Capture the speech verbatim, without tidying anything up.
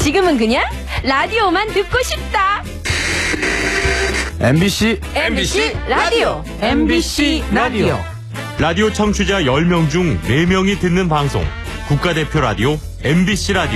지금은 그냥 라디오만 듣고 싶다. 엠비씨 엠비씨 라디오. 엠비씨 라디오. 라디오 청취자 열 명 중 네 명이 듣는 방송. 국가대표 라디오 엠비씨 라디오.